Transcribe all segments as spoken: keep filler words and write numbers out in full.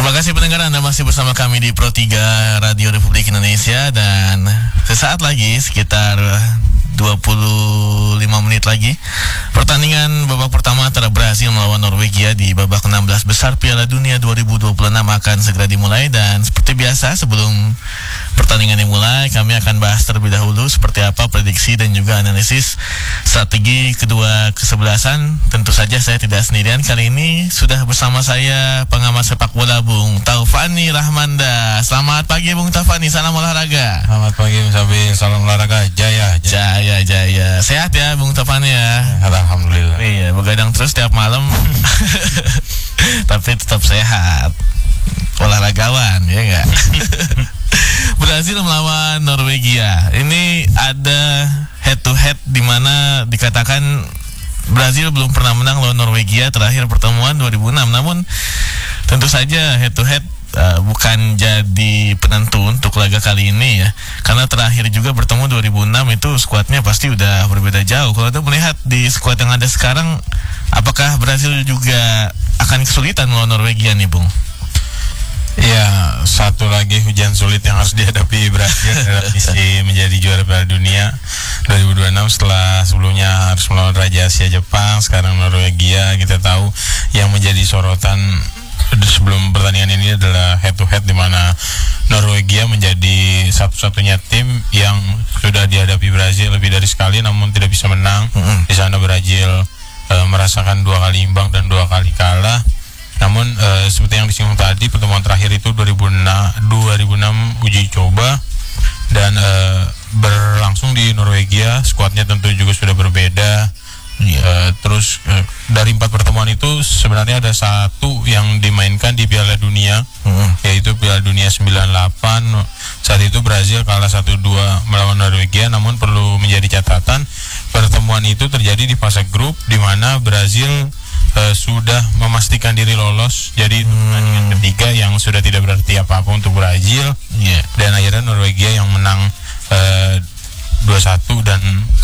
Terima kasih pendengar, Anda masih bersama kami di Pro tiga Radio Republik Indonesia. Dan sesaat lagi, sekitar dua puluh lima menit lagi, pertandingan babak pertama antara Brazil melawan Norwegia di babak enam belas besar Piala Dunia dua ribu dua puluh enam akan segera dimulai. Dan seperti biasa, sebelum pertandingan dimulai, kami akan bahas terlebih dahulu seperti apa prediksi dan juga analisis strategi kedua kesebelasan. Tentu saja saya tidak sendirian. Kali ini sudah bersama saya pengamat sepak bola Bung Taufani Rahmanda. Selamat pagi Bung Taufani, salam olahraga. Selamat pagi Bung Sabil, salam olahraga. Jaya, jaya. Jaya, jaya. Sehat ya Bung Taufani ya? Alhamdulillah. Iya, begadang terus tiap malam. Tapi tetap sehat. Olahragawan, ya enggak? Brazil melawan Norwegia. Ini ada head to head di mana dikatakan Brazil belum pernah menang lawan Norwegia, terakhir pertemuan dua ribu enam. Namun tentu saja head to head Uh, bukan jadi penentu untuk laga kali ini ya, karena terakhir juga bertemu dua ribu enam itu skuadnya pasti udah berbeda jauh. Kalau Anda melihat di skuad yang ada sekarang, apakah Brazil juga akan kesulitan melawan Norwegia nih Bung? Ya, satu lagi hujan sulit yang harus dihadapi Brazil dalam misi menjadi juara Piala Dunia dua ribu dua puluh enam, setelah sebelumnya harus melawan Raja Asia Jepang, sekarang Norwegia. Kita tahu yang menjadi sorotan sebelum pertandingan ini adalah head to head, di mana Norwegia menjadi satu-satunya tim yang sudah dihadapi Brazil lebih dari sekali namun tidak bisa menang. Mm-hmm. Di sana Brazil e, merasakan dua kali imbang dan dua kali kalah. Namun e, seperti yang disinggung tadi, pertemuan terakhir itu dua ribu enam uji coba dan e, berlangsung di Norwegia. Skuadnya tentu juga sudah berbeda. Yeah. Uh, terus uh, dari empat pertemuan itu sebenarnya ada satu yang dimainkan di Piala Dunia, mm. yaitu Piala Dunia sembilan puluh delapan. Saat itu Brazil kalah satu dua melawan Norwegia. Namun perlu menjadi catatan, pertemuan itu terjadi di fase grup, di mana Brazil uh, sudah memastikan diri lolos. Jadi itu pertandingan mm. ketiga yang sudah tidak berarti apa-apa untuk Brazil. Yeah. Dan akhirnya Norwegia yang menang uh, dua satu, dan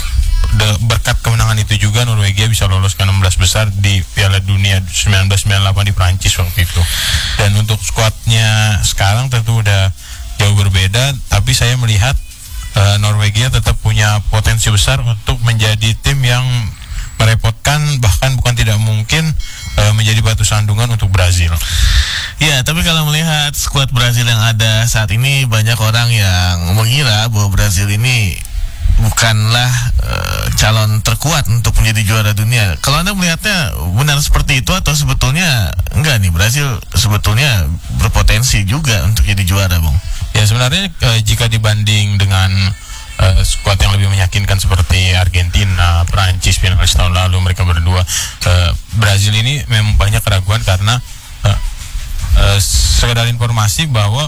De, berkat kemenangan itu juga Norwegia bisa lolos ke enam belas besar di Piala Dunia sembilan belas sembilan puluh delapan di Prancis waktu itu. Dan untuk skuadnya sekarang tentu udah jauh berbeda, tapi saya melihat uh, Norwegia tetap punya potensi besar untuk menjadi tim yang merepotkan, bahkan bukan tidak mungkin uh, menjadi batu sandungan untuk Brazil. Ya, tapi kalau melihat skuad Brazil yang ada saat ini, banyak orang yang mengira bahwa Brazil ini bukanlah uh, calon terkuat untuk menjadi juara dunia. Kalau Anda melihatnya benar seperti itu, atau sebetulnya enggak nih, Brazil sebetulnya berpotensi juga untuk jadi juara, Bung? Ya, sebenarnya uh, jika dibanding dengan uh, skuad yang lebih meyakinkan seperti Argentina, Prancis, finalis tahun lalu, mereka berdua, uh, Brazil ini memang banyak keraguan karena uh, uh, sekedar informasi bahwa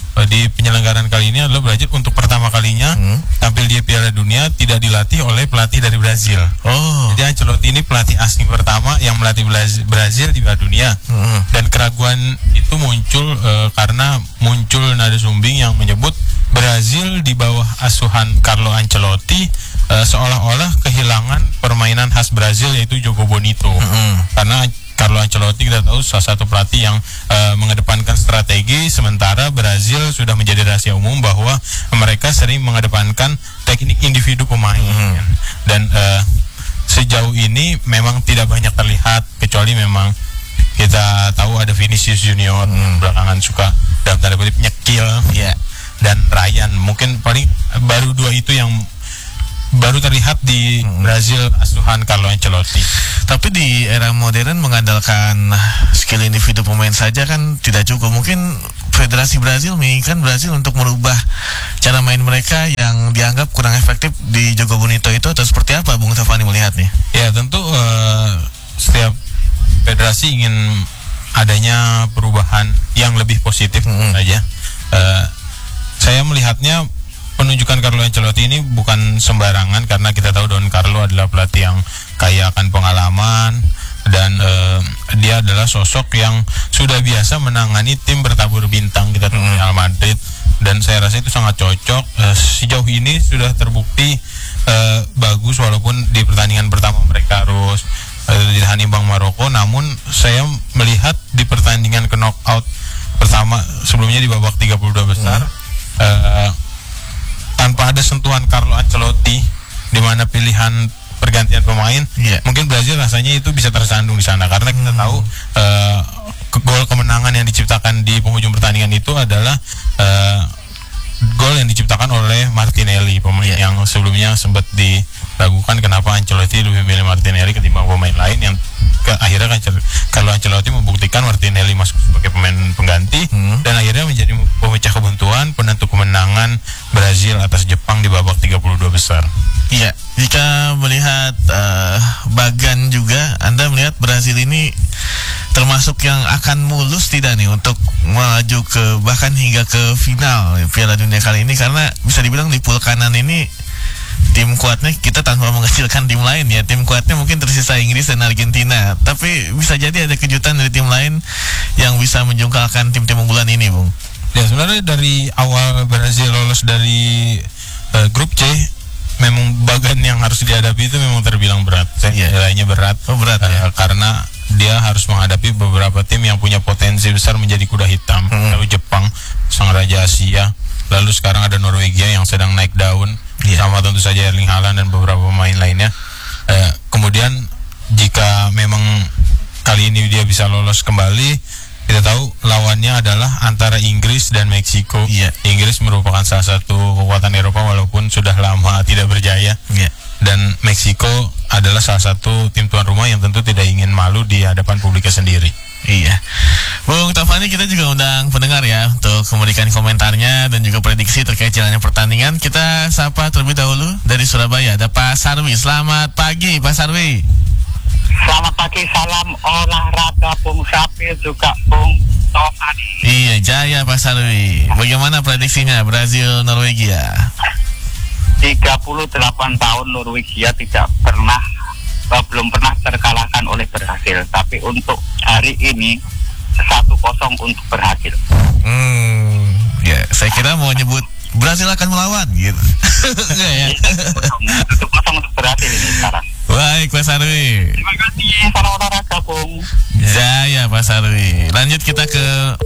di penyelenggaraan kali ini adalah Brazil untuk pertama kalinya hmm. tampil di Piala Dunia tidak dilatih oleh pelatih dari Brazil. Oh. Jadi Ancelotti ini pelatih asing pertama yang melatih Brazil di Piala Dunia. Hmm. Dan keraguan itu muncul uh, karena muncul nada sumbing yang menyebut Brazil di bawah asuhan Carlo Ancelotti uh, seolah-olah kehilangan permainan khas Brazil, yaitu Jogo Bonito. Hmm. Karena Carlo Ancelotti kita tahu salah satu pelatih yang uh, mengedepankan strategi, sementara Brazil sudah menjadi rahasia umum bahwa mereka sering mengedepankan teknik individu pemain. Mm-hmm. Dan uh, sejauh ini memang tidak banyak terlihat, kecuali memang kita tahu ada Vinicius Junior mm. belakangan suka dalam tanda kutip nyekil, yeah. Dan Ryan, mungkin paling baru dua itu yang baru terlihat di hmm. Brazil asuhan Carlo Ancelotti. Tapi di era modern mengandalkan skill individu pemain saja kan tidak cukup. Mungkin Federasi Brazil menginginkan Brazil untuk merubah cara main mereka yang dianggap kurang efektif di Jogo Bonito itu, atau seperti apa Bung Taufani melihatnya? Ya, tentu uh, setiap federasi ingin adanya perubahan yang lebih positif hmm. saja. Uh, saya melihatnya penunjukan Carlo Ancelotti ini bukan sembarangan, karena kita tahu Don Carlo adalah pelatih yang kaya akan pengalaman, dan uh, dia adalah sosok yang sudah biasa menangani tim bertabur bintang, kita tahu Real Madrid, dan saya rasa itu sangat cocok. Uh, sejauh ini sudah terbukti uh, bagus, walaupun di pertandingan pertama mereka harus uh, ditahan imbang Maroko. Namun saya melihat di pertandingan ke knockout sebelumnya di babak tiga puluh dua besar hmm. uh, tanpa ada sentuhan Carlo Ancelotti, di mana pilihan pergantian pemain, yeah. mungkin Brazil rasanya itu bisa tersandung di sana karena kita tahu uh, gol kemenangan yang diciptakan di penghujung pertandingan itu adalah uh, gol yang diciptakan oleh Martinelli, pemain yeah. yang sebelumnya sempat diragukan kenapa Ancelotti lebih memilih Martinelli ketimbang pemain lain, yang ke, akhirnya kan kalau Ancelotti membuktikan Martinelli masuk sebagai pemain pengganti hmm. dan akhirnya menjadi pemecah kebuntuan, penentu kemenangan Brazil atas Jepang di babak tiga puluh dua besar. Iya, jika melihat uh, Bagan juga, Anda melihat Brazil ini termasuk yang akan mulus tidak nih untuk melaju ke bahkan hingga ke final Piala Dunia kali ini, karena bisa dibilang di pool kanan ini tim kuatnya, kita tanpa mengecilkan tim lain ya, tim kuatnya mungkin tersisa Inggris dan Argentina, tapi bisa jadi ada kejutan dari tim lain yang bisa menjungkalkan tim-tim unggulan ini, Bung. Ya, sebenarnya dari awal Brazil lolos dari uh, grup C, memang bagan yang harus dihadapi itu memang terbilang berat. Saya nilainya berat, oh, berat uh, ya? Karena dia harus menghadapi beberapa tim yang punya potensi besar menjadi kuda hitam. Hmm. Lalu Jepang, sang raja Asia, lalu sekarang ada Norwegia yang sedang naik daun, yeah. sama tentu saja Erling Haaland dan beberapa pemain lainnya. Uh, kemudian jika memang kali ini dia bisa lolos kembali, kita tahu lawannya adalah antara Inggris dan Meksiko. Yeah. Inggris merupakan salah satu kekuatan Eropa walaupun sudah lama tidak berjaya. Yeah. Dan Meksiko adalah salah satu tim tuan rumah yang tentu tidak ingin malu di hadapan publiknya sendiri. Iya, Bung Taufani, kita juga undang pendengar ya untuk memberikan komentarnya dan juga prediksi terkait jalannya pertandingan. Kita sapa terlebih dahulu dari Surabaya, ada Pak Sarwi. Selamat pagi, Pak Sarwi. Selamat pagi, salam olahraga Bung Sapil juga Bung Taufani. Iya, jaya Pak Sarwi. Bagaimana prediksinya Brazil Norwegia? tiga puluh delapan tahun Norwegia tidak pernah uh, belum pernah terkalahkan oleh Brazil, tapi untuk hari ini satu kosong untuk Brazil. Hmm, ya, saya kira mau nyebut Brazil akan melawan gitu. Enggak ya? satu kosong untuk Brazil ini sekarang. Baik, Pak Sarwi. Terima kasih, salam olahraga Bung. Jaya Pak Sarwi. Lanjut kita ke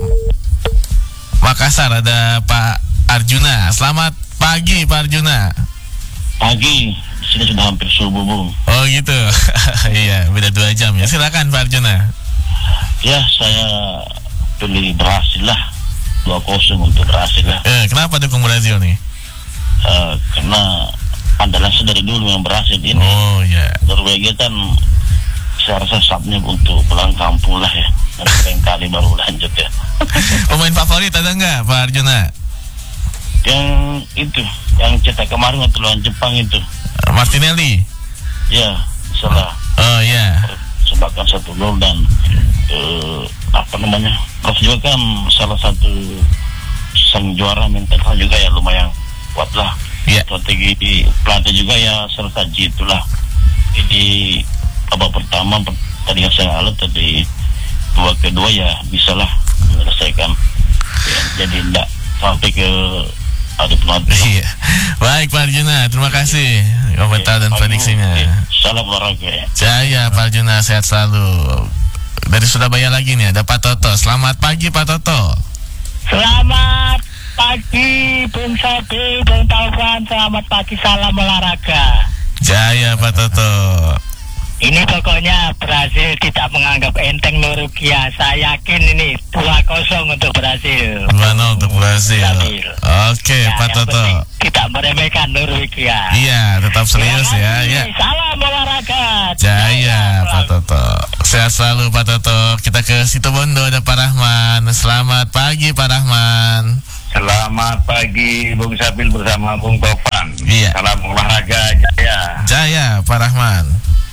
Makassar, ada Pak Arjuna. Selamat pagi Pak Arjuna. Pagi, sini sudah hampir subuh, Bung. Oh gitu. Iya, beda dua jam ya. Silakan Pak Arjuna. Ya, saya pilih Brazil lah, dua kosong untuk Brazil lah. Eh, kenapa dukung Brazil nih? Uh, karena andalan saya dari dulu yang Brazil ini. Oh iya. Norwegia kan saya rasa saatnya untuk pulang kampung lah ya. Nanti kali baru lanjut ya. Pemain favorit ada nggak Pak Arjuna? Yang itu, yang cetak kemarin waktu lawan Jepang itu. Martinelli. Ya, salah. Oh iya. Sebabkan satu gol dan uh, apa namanya? Prof juga kan salah satu sang juara mental juga ya, lumayan kuat lah. Yeah. Strategi pelatih juga ya serta itulah. Jadi babak pertama tadi yang saya alat tadi dua kedua ya bisalah menyelesaikan. Ya, jadi tidak sampai ke ada penonton. Iya. Baik Pak Arjuna, terima kasih komentar dan prediksinya. Salam olahraga. Jaya Pak Arjuna, sehat selalu. Dari Surabaya lagi nih ada Pak Toto. Selamat pagi Pak Toto. Selamat pagi Bung Sabi, Bung Taufan. Selamat pagi, salam olahraga. Jaya Pak Toto. Ini pokoknya Brazil tidak menganggap enteng Norwegia. Saya yakin ini dua kosong untuk Brazil. dua nol untuk Brazil. Oke, okay, ya, Pak Toto. Tidak meremehkan Norwegia. Iya, tetap serius ya. Ya. Salam olahraga. Jaya Pak Toto. Sehat selalu Pak Toto. Kita ke Situbondo, ada Pak Rahman. Selamat pagi Pak Rahman. Selamat pagi Bung Sabil bersama Bung Taufan. Iya. Salam olahraga, jaya. Jaya Pak Rahman.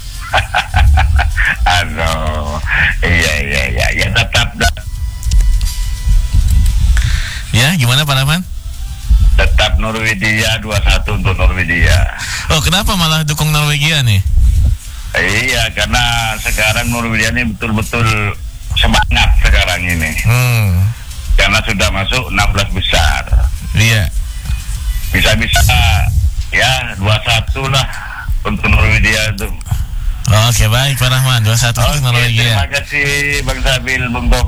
Aduh, iya iya iya, ya tetap. Ya, gimana Pak Rahman? Tetap Norwegia, dua satu untuk Norwegia. Oh, kenapa malah dukung Norwegia nih? Iya, karena sekarang Norwegia ini betul-betul semangat sekarang ini. Hmm. Karena sudah masuk enam belas besar. Iya. Bisa-bisa ya dua satu lah untuk Norwegia itu. Oke, baik Pak Rahman, dua satu untuk Norwegia. Terima kasih Bang Sabil, Bung Taufan.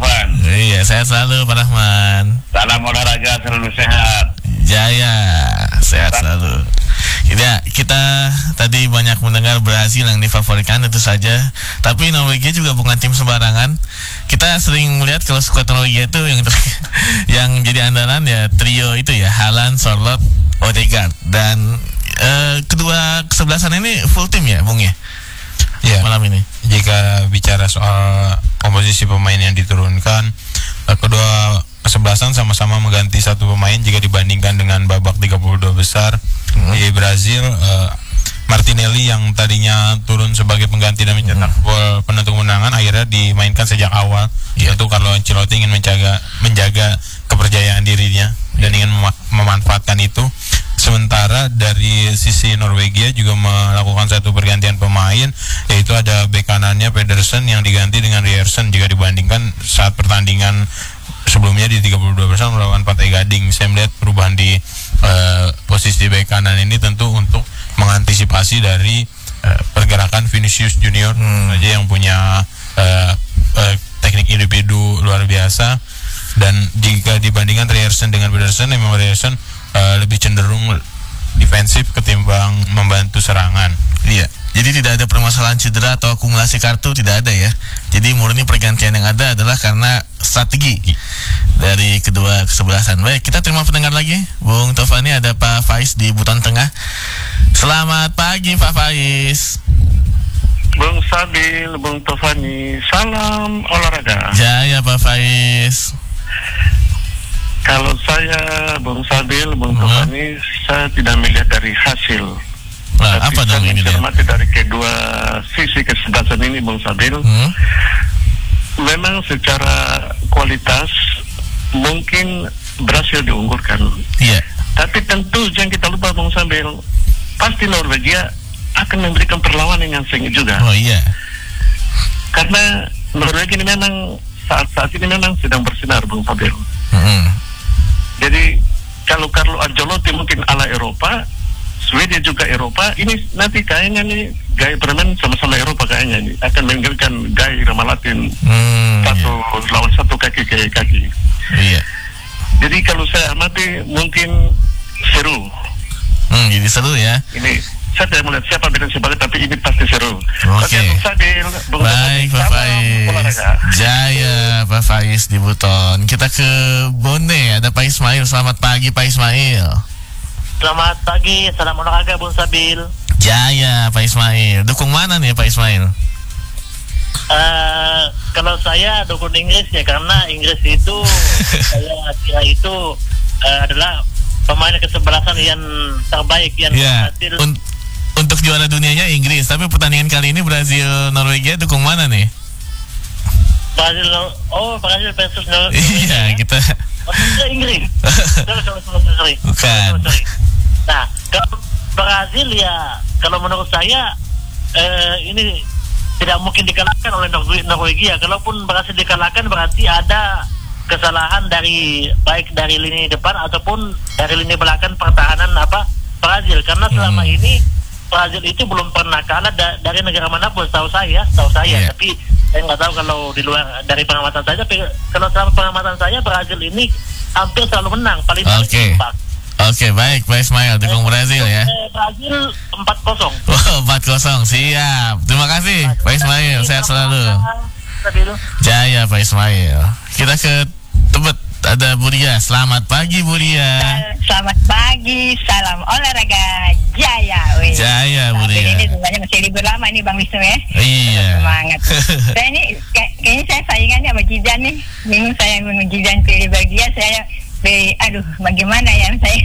Iya, sehat selalu Pak Rahman. Salam olahraga, selalu sehat. Jaya, sehat selalu. Ya, kita tadi banyak mendengar Brazil yang difavoritkan itu saja. Tapi Norwegia juga bukan tim sembarangan. Kita sering melihat kalau skuad Norwegia itu yang yang jadi andalan ya trio itu ya, Haaland, Sorloth, Odegaard. Dan eh, kedua kesebelasan ini full tim ya, Bung ya? Ya, malam ini. Jika bicara soal komposisi pemain yang diturunkan, eh, kedua kesebelasan sama-sama mengganti satu pemain jika dibandingkan dengan babak tiga puluh dua besar. Hmm. Di Brazil, uh, Martinelli yang tadinya turun sebagai pengganti dan mencetak hmm. gol penentu kemenangan akhirnya dimainkan sejak awal. Yeah. Yaitu Carlo Ancelotti ingin menjaga menjaga kepercayaan dirinya dan ingin mem- memanfaatkan itu. Sementara dari sisi Norwegia juga melakukan satu pergantian pemain, yaitu ada bek kanannya Pedersen yang diganti dengan Ryerson jika dibandingkan saat pertandingan sebelumnya di tiga puluh dua besar melawan Pantai Gading. Saya melihat perubahan di uh, posisi bek kanan ini tentu untuk mengantisipasi dari uh, pergerakan Vinicius Junior hmm. aja yang punya uh, uh, teknik individu luar biasa. Dan jika dibandingkan Ryerson dengan Pedersen, memang Ryerson uh, lebih cenderung defensif ketimbang membantu serangan. Iya. Jadi tidak ada permasalahan cedera atau akumulasi kartu, tidak ada ya. Jadi murni pergantian yang ada adalah karena strategi dari kedua kesebelasan. Baik, kita terima pendengar lagi. Bung Tovani, ada Pak Faiz di Buton Tengah. Selamat pagi Pak Faiz. Bung Sabil, Bung Tovani, salam olahraga. Jaya Pak Faiz. Kalau saya, Bung Sabil, Bung hmm. Tovani, saya tidak melihat dari hasil. Nah, apa dong ini dia? Mencermati dari kedua sisi kesebelasan ini, Bung Sabil, hmm? memang secara kualitas mungkin berhasil diunggulkan. Iya. Yeah. Tapi tentu jangan kita lupa, Bung Sabil, pasti Norwegia akan memberikan perlawanan yang sengit juga. Oh iya. Yeah. Karena Norwegia ini memang saat-saat ini memang sedang bersinar, Bung Sabil. Hmm. Jadi kalau Carlo Ancelotti mungkin ala Eropa, Swedia juga Eropa, ini nanti kayaknya nih gaya permain sama-sama Eropa kayaknya nih akan meninggalkan gaya Irama Latin hmm, satu iya. lawan satu kaki ke kaki. Iya. Jadi kalau saya amati mungkin seru. Hmm, jadi seru ya. Ini saya tidak melihat siapa beda sebagai, tapi ini pasti seru. Oke. Okay. Baik Pak Faiz. Jaya Pak Faiz di Buton. Kita ke Bone, ada Pak Ismail. Selamat pagi Pak Ismail. Selamat pagi, salam olahraga Bung Sabil. Jaya Pak Ismail. Dukung mana nih Pak Ismail? Uh, kalau saya dukung Inggris ya, karena Inggris itu saya kira itu uh, adalah pemain kesebelasan yang terbaik yang yeah. berhasil. Un- untuk juara dunianya Inggris, tapi pertandingan kali ini Brazil Norwegia dukung mana nih? Brazil, oh Brazil versus Norwegia. Iya kita. Maksudnya Inggris. sorry, sorry, sorry, sorry. Bukan. Sorry, sorry. Nah, kalau Brazil ya, kalau menurut saya eh, ini tidak mungkin dikalahkan oleh Norwegia. Kalaupun berhasil dikalahkan berarti ada kesalahan dari baik dari lini depan ataupun dari lini belakang pertahanan apa Brazil. Karena selama hmm. ini Brazil itu belum pernah kalah da- dari negara manapun, setahu saya, setahu saya. Yeah. Tapi saya nggak tahu kalau di luar dari pengamatan saya. Tapi kalau selama pengamatan saya Brazil ini hampir selalu menang, paling paling okay. empat. Oke, okay, baik Pak Ismail, dukung Brazil ya. Brazil empat kosong. Oh, empat kosong, siap. Terima kasih Pak Ismail, sehat selalu. Jaya Pak Ismail. Kita ke Tebet, ada Buria. Selamat pagi Buria. Selamat pagi, salam olahraga. Jaya, weh. Jaya Buria. Ini sebenarnya masih libur lama nih Bang Wisnu ya. Iya. Semangat. Saya ini kayak, kayaknya saya saingannya sama Jidan nih. Bingung saya dengan Jidan pilih Belgia, saya Be, aduh, bagaimana ya saya?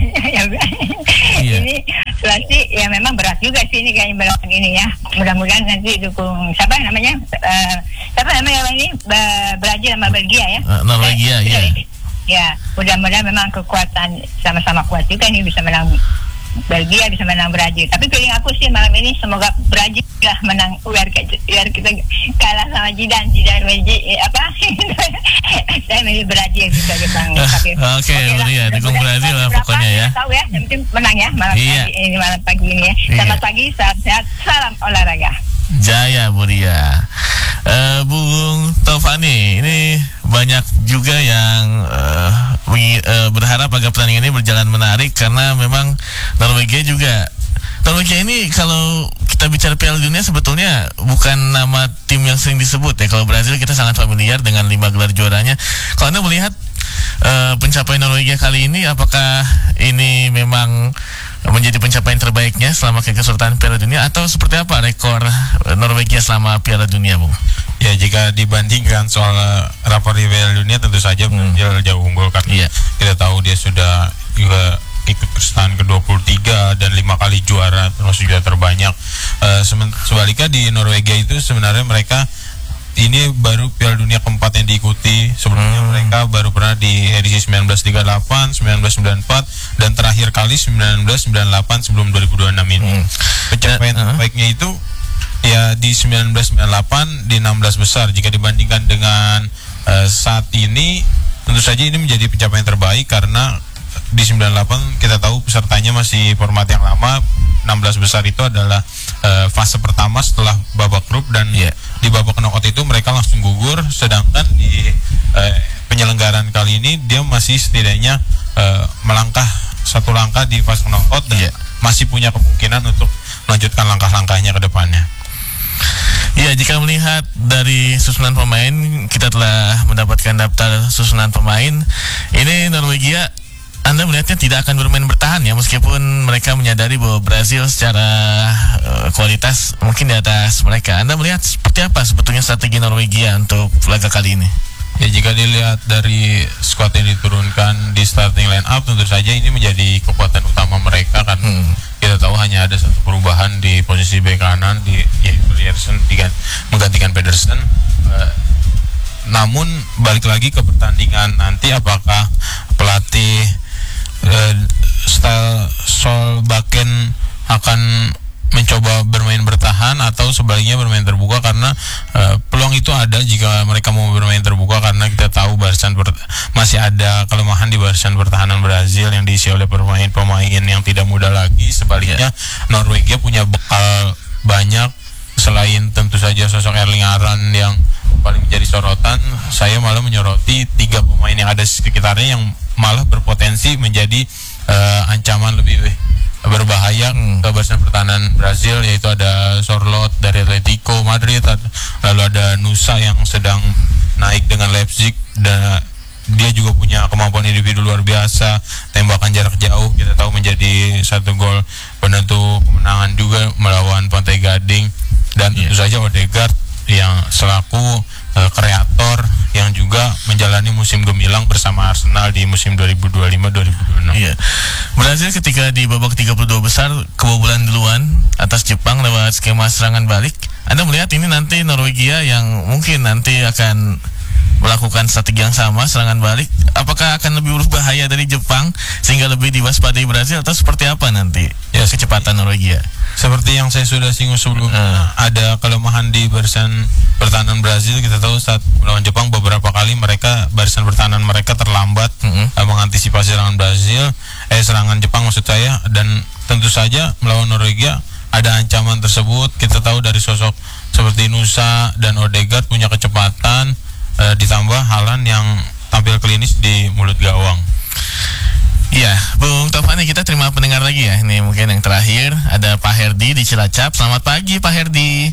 Iya. Ini Sulawesi ya memang berat juga sih ini kayaknya belakang ini ya. Mudah-mudahan nanti dukung siapa namanya? Uh, siapa namanya ini? Brazil sama Belgia ya? Uh, Norwegia, ya. Ya, mudah-mudahan memang kekuatan sama-sama kuat juga nih bisa menang Belgia, bisa menang Brazil. Tapi feeling aku sih malam ini semoga Brazil lah menang, biar, biar kita kalah sama Jidan, Jidan Belgia eh, apa? Saya milih Brazil gitu aja Bang. Oke, okay, okay, ya, dukung Brazil lah pokoknya ya. Tahu ya, yang penting menang ya malam iya. pagi ini, malam pagi ini ya. Iya. Selamat pagi, salam sehat, salam olahraga. Jaya Buria. Uh, Bung Tovani, ini banyak juga yang uh, uh, berharap agar pertandingan ini berjalan menarik karena memang Norwegia juga Norwegia ini kalau kita bicara Piala Dunia sebetulnya bukan nama tim yang sering disebut ya. Kalau Brazil kita sangat familiar dengan lima gelar juaranya. Kalau Anda melihat uh, pencapaian Norwegia kali ini, apakah ini memang menjadi pencapaian terbaiknya selama keikutsertaan Piala Dunia atau seperti apa rekor Norwegia selama Piala Dunia, Bung? Ya, jika dibandingkan soal rapor di Piala Dunia tentu saja hmm. Brazil jauh unggul karena yeah. kita tahu dia sudah juga ikut kejuaraan ke dua puluh tiga dan lima kali juara termasuk juga terbanyak. Uh, sebaliknya di Norwegia itu sebenarnya mereka ini baru Piala Dunia keempat yang diikuti. Sebelumnya hmm. mereka baru pernah di edisi sembilan belas tiga puluh delapan, sembilan belas sembilan puluh empat dan terakhir kali sembilan belas sembilan puluh delapan sebelum dua ribu dua puluh enam ini. Hmm. Pencapaian uh-huh. terbaiknya itu ya di sembilan belas sembilan puluh delapan di enam belas besar. Jika dibandingkan dengan uh, saat ini tentu saja ini menjadi pencapaian terbaik karena di sembilan puluh delapan kita tahu pesertanya masih format yang lama. Enam belas besar itu adalah uh, fase pertama setelah babak grup dan yeah. di babak knockout itu mereka langsung gugur, sedangkan di uh, penyelenggaraan kali ini dia masih setidaknya uh, melangkah satu langkah di fase knockout dan yeah. masih punya kemungkinan untuk melanjutkan langkah-langkahnya ke depannya. Ya, jika melihat dari susunan pemain, kita telah mendapatkan daftar susunan pemain. Ini Norwegia, Anda melihatnya tidak akan bermain bertahan ya, meskipun mereka menyadari bahwa Brazil secara uh, kualitas mungkin di atas mereka. Anda melihat seperti apa sebetulnya strategi Norwegia untuk laga kali ini? Ya, jika dilihat dari skuad yang diturunkan di starting line up, tentu saja ini menjadi kekuatan utama mereka karena hmm. kita tahu hanya ada satu perubahan di posisi bek kanan di Pedersen menggantikan Pedersen. Uh, namun balik lagi ke pertandingan nanti, apakah pelatih uh, style Solbakken akan mencoba bermain bertahan atau sebaliknya bermain terbuka, karena uh, peluang itu ada jika mereka mau bermain terbuka, karena kita tahu barisan ber- masih ada kelemahan di barisan pertahanan Brazil yang diisi oleh pemain-pemain yang tidak muda lagi. Sebaliknya yeah. Norwegia punya bekal banyak, selain tentu saja sosok Erling Haaland yang paling menjadi sorotan. Saya malah menyoroti tiga pemain yang ada di sekitarnya yang malah berpotensi menjadi uh, ancaman lebih berbahaya hmm. ke barisan pertahanan Brazil, yaitu ada Sorloth dari Atletico Madrid, lalu ada Nusa yang sedang naik dengan Leipzig dan dia juga punya kemampuan individu luar biasa, tembakan jarak jauh kita tahu menjadi satu gol penentu kemenangan juga melawan Pantai Gading, dan yeah. tentu saja Odegaard yang selaku uh, kreator yang juga menjalani musim gemilang bersama Arsenal di musim dua ribu dua puluh lima dua ribu dua puluh enam. Iya. Brazil ketika di babak tiga puluh dua besar kebobolan duluan atas Jepang lewat skema serangan balik. Anda melihat ini nanti Norwegia yang mungkin nanti akan melakukan strategi yang sama, serangan balik, apakah akan lebih berbahaya dari Jepang sehingga lebih diwaspadai Brazil, atau seperti apa nanti ya kecepatan Norwegia? Seperti yang saya sudah singgung sebelumnya, uh. ada kelemahan di barisan pertahanan Brazil. Kita tahu saat melawan Jepang beberapa kali mereka barisan pertahanan mereka terlambat uh-huh. mengantisipasi serangan Brazil, eh serangan Jepang maksud saya, dan tentu saja melawan Norwegia ada ancaman tersebut. Kita tahu dari sosok seperti Nusa dan Odegaard punya kecepatan, Uh, ditambah Haaland yang tampil klinis di mulut gawang. Iya, Bung Tovani, kita terima pendengar lagi ya. Ini mungkin yang terakhir ada Pak Herdi di Cilacap. Selamat pagi Pak Herdi.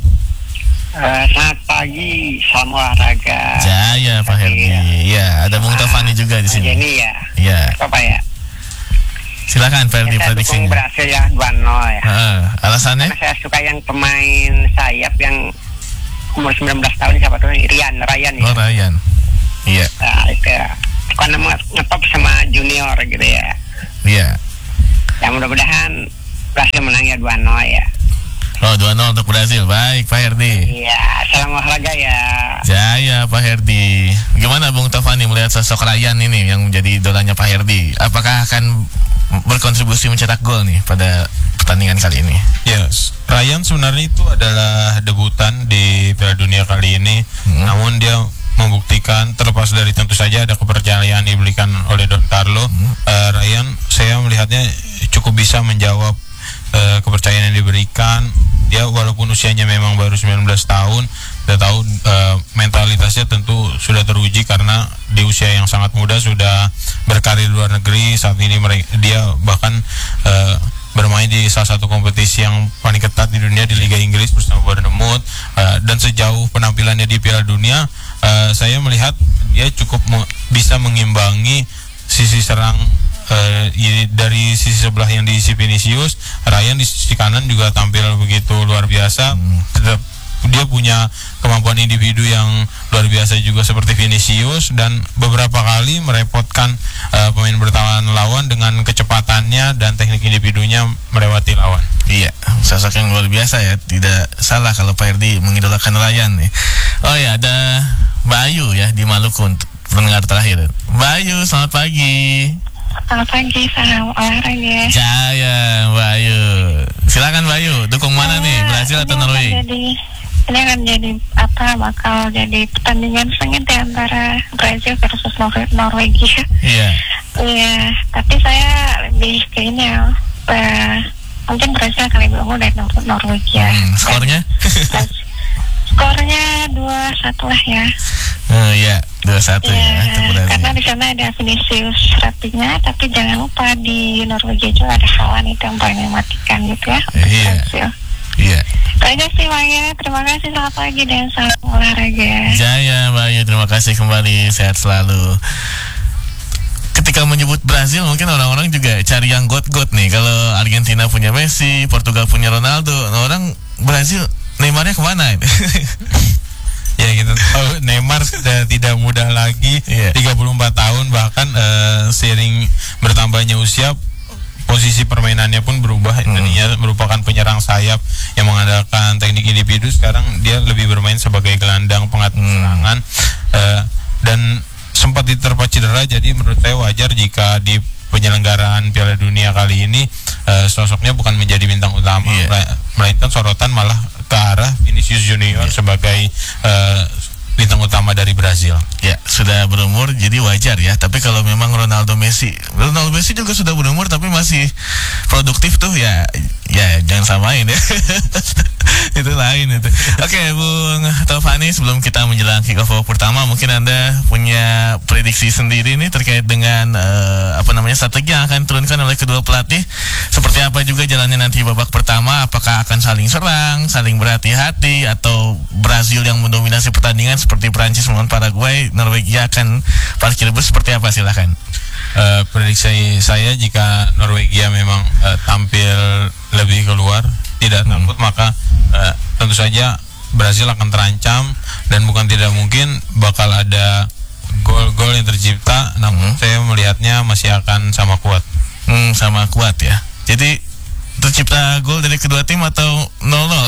Uh, selamat pagi, salam olahraga. Jaya Pak Herdi. Iya, ada Bung Tovani juga di sini. Ini ya. Iya. Apa ya? Silakan Pak Herdi prediksinya. Saya berhasil ya dua nol ya. Uh, alasannya? Karena saya suka yang pemain sayap yang umur sembilan belas tahun, siapa tuh? Rian, Ryan ya. Oh, Ryan. Iya. Nah, itu ya. Karena ngetop sama junior gitu ya. Iya. Ya mudah-mudahan Brazil menang ya dua nol ya. Oh, dua nol untuk Brazil. Baik, Pak Herdi. Iya, salam olahraga ya. Jaya Pak Herdi. Gimana Bung Tovani melihat sosok Ryan ini yang menjadi idolanya Pak Herdi? Apakah akan berkontribusi mencetak gol nih pada pertandingan kali ini? Yes, Ryan sebenarnya itu adalah debutan di Piala Dunia kali ini, hmm. namun dia membuktikan, terlepas dari tentu saja ada kepercayaan diberikan oleh Don Carlo, hmm. uh, Ryan saya melihatnya cukup bisa menjawab uh, kepercayaan yang diberikan. Dia walaupun usianya memang baru sembilan belas tahun, kita tahu uh, mentalitasnya tentu sudah teruji karena di usia yang sangat muda sudah berkarir di luar negeri. Saat ini mereka, dia bahkan uh, bermain di salah satu kompetisi yang paling ketat di dunia di Liga Inggris bersama Bournemouth, uh, dan sejauh penampilannya di Piala Dunia, uh, saya melihat dia cukup me- bisa mengimbangi sisi serang uh, dari sisi sebelah yang diisi Vinicius. Ryan di sisi kanan juga tampil begitu luar biasa. Hmm. Tetap dia punya kemampuan individu yang luar biasa juga seperti Vinicius, dan beberapa kali merepotkan uh, pemain bertahan lawan dengan kecepatannya dan teknik individunya melewati lawan. Iya, sosok yang luar biasa ya. Tidak salah kalau Pak Erdi mengidolakan Ryan nih. Oh ya, ada Bayu ya di Maluku untuk pendengar terakhir. Bayu, selamat pagi. Selamat pagi, salam olahraga. Jaya, Bayu. Silakan Bayu, dukung mana nih, Brazil atau Norway? Jadi, ini akan jadi apa? Bakal jadi pertandingan sengit ya antara Brazil versus Nor- Norwegia. Iya. Iya, tapi saya lebih ke ini ya. Uh, mungkin Brazil akan lebih unggul dari Nor- Norwegia. Hmm, skornya? Skornya dua satu lah ya. Oh iya, dua satu ya. Ya, karena di sana ada Vinicius Rapinya, tapi jangan lupa di Norwegia juga ada Haaland, itu yang paling mematikan gitu ya. Iya. Iya. Banyak sih Maya, terima kasih, selamat pagi dan salam olahraga. Jaya Bayu, terima kasih kembali, sehat selalu. Ketika menyebut Brazil mungkin orang-orang juga cari yang got-got nih. Kalau Argentina punya Messi, Portugal punya Ronaldo, orang Brazil Neymarnya kemana? Ya kita tahu Neymar sudah tidak muda lagi, yeah. tiga puluh empat tahun, bahkan uh, seiring bertambahnya usia posisi permainannya pun berubah. Hmm. Tadinya merupakan penyerang sayap yang mengandalkan teknik individu, sekarang dia lebih bermain sebagai gelandang pengatur hmm. serangan, uh, dan sempat diterpa cedera. Jadi menurut saya wajar jika di penyelenggaraan Piala Dunia kali ini uh, sosoknya bukan menjadi bintang utama, yeah. melainkan sorotan malah ke arah Vinicius Junior yeah. sebagai uh, bintang utama dari Brazil. Ya, sudah berumur jadi wajar ya. Tapi kalau memang Ronaldo Messi, Ronaldo Messi juga sudah berumur tapi masih produktif tuh ya, ya jangan samain ya. Itu lain itu. Oke, okay, Bung Taufani, sebelum kita menjelang kick off pertama, mungkin Anda punya prediksi sendiri nih terkait dengan uh, apa namanya strategi yang akan diturunkan oleh kedua pelatih. Seperti apa juga jalannya nanti babak pertama? Apakah akan saling serang, saling berhati-hati, atau Brazil yang mendominasi pertandingan seperti Prancis melawan Paraguay, Norwegia akan parkir bus? Seperti apa, silakan. Uh, prediksi saya jika Norwegia memang uh, tampil lebih keluar, tidak takut, hmm. maka uh, tentu saja Brazil akan terancam dan bukan tidak mungkin bakal ada gol-gol yang tercipta. Namun hmm. saya melihatnya masih akan sama kuat. Hmm, sama kuat ya. Jadi tercipta gol dari kedua tim atau nol nol?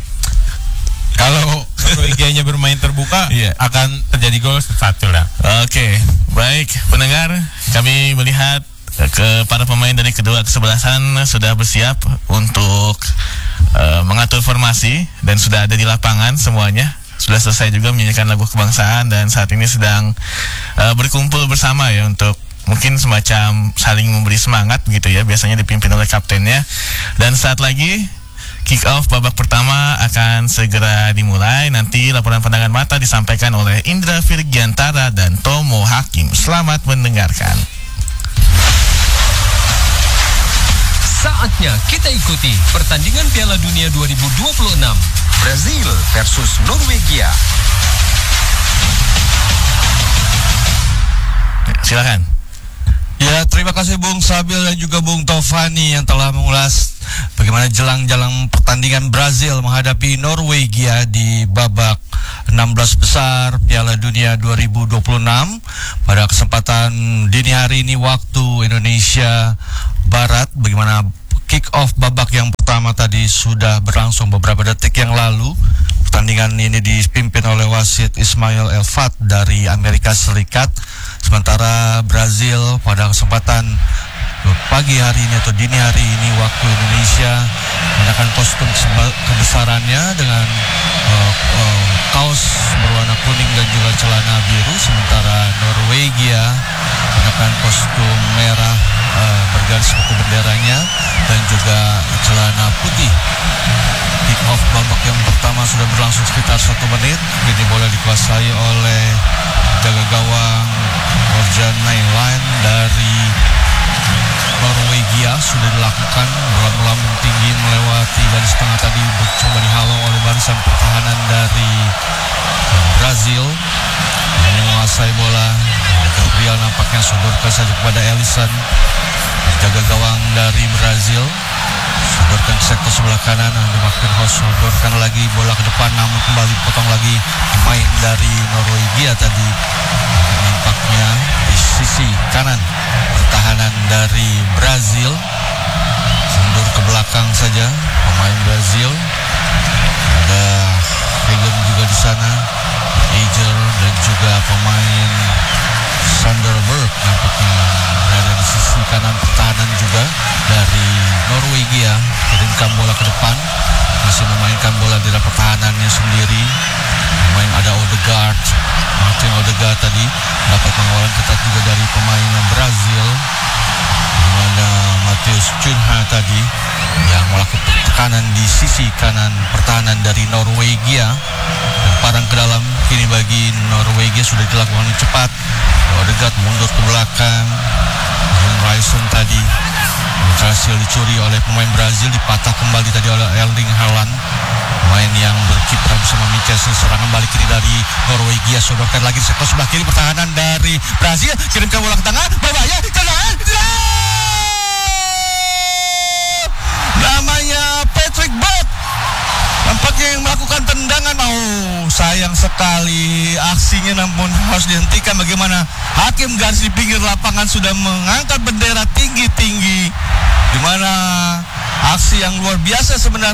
Kalau Norwegianya bermain terbuka, yeah. akan terjadi gol satu lah. Oke, okay. Baik pendengar, kami melihat ke para pemain dari kedua kesebelasan sudah bersiap untuk uh, mengatur formasi dan sudah ada di lapangan semuanya. Sudah selesai juga menyanyikan lagu kebangsaan dan saat ini sedang uh, berkumpul bersama ya untuk mungkin semacam saling memberi semangat gitu ya. Biasanya dipimpin oleh kaptennya. Dan saat lagi kick off babak pertama akan segera dimulai. Nanti laporan pandangan mata disampaikan oleh Indra Virgiantara dan Tomo Hakim. Selamat mendengarkan. Saatnya kita ikuti pertandingan Piala Dunia dua ribu dua puluh enam. Brazil versus Norwegia. Silakan. Ya, terima kasih Bung Sabil dan juga Bung Taufani yang telah mengulas bagaimana jelang-jelang pertandingan Brazil menghadapi Norwegia di babak enam belas besar Piala Dunia dua ribu dua puluh enam. Pada kesempatan dini hari ini waktu Indonesia Barat, bagaimana kick off babak yang pertama tadi sudah berlangsung beberapa detik yang lalu. Pertandingan ini dipimpin oleh wasit Ismail Elfat dari Amerika Serikat. Sementara Brazil pada kesempatan pagi hari ini atau dini hari ini waktu Indonesia menggunakan kostum kebesarannya dengan uh, uh, kaos berwarna kuning dan juga celana biru. Sementara Norwegia menggunakan kostum merah uh, bergaris buku benderanya dan juga celana putih. Kick off babak yang pertama sudah berlangsung sekitar satu menit. Kini bola dikuasai oleh jaga gawang Orjan Nailan dari Norwegia. Sudah dilakukan bola melambung tinggi melewati garis tengah tadi, coba dihalau oleh barisan pertahanan dari Brazil. Ini menguasai bola. Gabriel nampaknya sodorkan saja kepada Ellison, jaga gawang dari Brazil. Sodorkan ke sektor sebelah kanan, Andy McIntosh sodorkan lagi bola ke depan, namun kembali potong lagi pemain dari Norwegia tadi. Nampaknya di sisi kanan pertahanan dari Brazil, mundur ke belakang saja pemain Brazil. Ada Hagen juga di sana, Eger dan juga pemain Sanderberg nampaknya berada di sisi kanan pertahanan juga dari Norwegia. Kirimkan bola ke depan, masih memainkan bola di dalam pertahanannya sendiri. Pemain ada Odegaard, Martin Odegaard tadi dapat pengawalan ketat juga dari pemain Brazil, di mana Matheus Cunha tadi yang melakukan tekanan di sisi kanan pertahanan dari Norwegia. Dan parang ke dalam kini bagi Norwegia sudah dilakukan cepat. Odegaard mundur ke belakang. Ryerson tadi berhasil dicuri oleh pemain Brazil, dipatah kembali tadi oleh Erling Haaland, pemain yang berkiprah bersama Mikkelsen. Serangan balik kiri dari Norwegia, sodorkan lagi di sektor sebelah kiri pertahanan dari Brazil, kirimkan bola ke tengah, berbahaya, tendangan, namanya Patrick Berg nampaknya yang melakukan tendangan. Oh, sayang sekali aksinya, namun harus dihentikan. Bagaimana hakim garis di pinggir lapangan sudah mengangkat bendera tinggi-tinggi, di mana aksi yang luar biasa sebenarnya